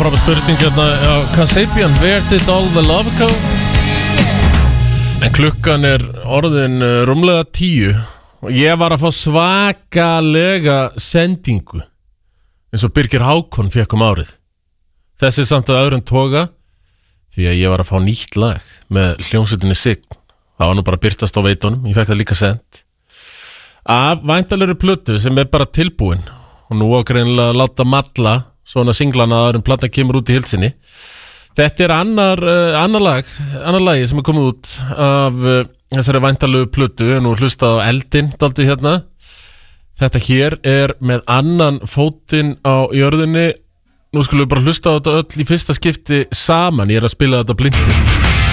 frábær spurning hérna á Kasabian, where did all the love go? En klukkan orðin rúmlega 10 og ég var að fá svakalega sendingu eins og Birgir Hákon fékk árið. Þessi samt að öðrum toga því að ég var að fá nýtt lag með hljómsveitinni Sign. Það var nú bara byrtast á veitunum, ég fekk það líka sent af væntalegri plötu sem bara tilbúin og nú á greinilega að láta malla svona singlana að öðrum platan kemur út í hilsinni. Þetta annar lagi sem komið út af þessari væntalegu plötu, nú hlustað á Eldin dálítið hérna. Þetta hér með annan fótinn á jörðinni. Nú skulum við bara hlusta á þetta öll í fyrsta skipti saman. Ég að spila þetta blindið.